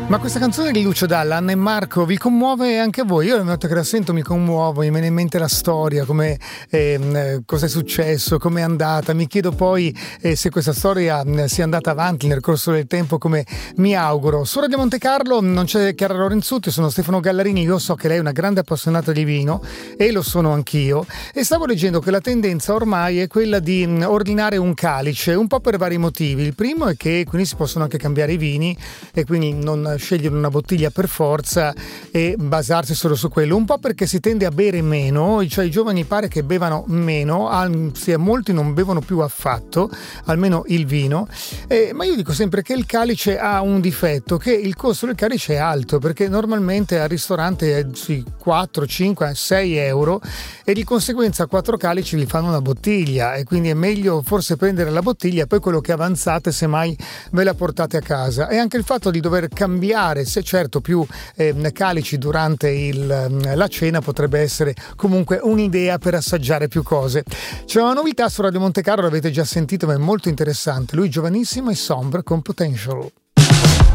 Ma questa canzone di Lucio Dalla, Anna e Marco, vi commuove anche a voi? Io ogni volta che la sento mi commuovo, mi viene in mente la storia, come cosa è successo, come è andata. Mi chiedo poi se questa storia sia andata avanti nel corso del tempo, come mi auguro. Su Radio Monte Carlo non c'è Chiara Lorenzutti, sono Stefano Gallarini. Io so che lei è una grande appassionata di vino e lo sono anch'io, e stavo leggendo che la tendenza ormai è quella di ordinare un calice, un po' per vari motivi. Il primo è che quindi si possono anche cambiare i vini e quindi non scegliere una bottiglia per forza e basarsi solo su quello, un po' perché si tende a bere meno, cioè i giovani pare che bevano meno, anzi molti non bevono più affatto, almeno il vino, ma io dico sempre che il calice ha un difetto, che il costo del calice è alto, perché normalmente al ristorante è sui 4, 5, 6 euro e di conseguenza 4 calici vi fanno una bottiglia, e quindi è meglio forse prendere la bottiglia e poi quello che avanzate semmai ve la portate a casa. E anche il fatto di dover cambiare, se certo più calici durante la cena, potrebbe essere comunque un'idea per assaggiare più cose. C'è una novità su Radio Monte Carlo, l'avete già sentito ma è molto interessante. Lui giovanissimo e Sombre con Potential.